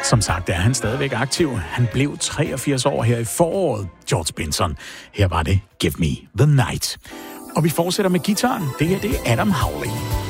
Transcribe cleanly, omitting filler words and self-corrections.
Som sagt er han stadigvæk aktiv. Han blev 83 år her i foråret, George Benson. Her var det Give Me the Night. Og vi fortsætter med gitaren. Det her det er Adam Howley.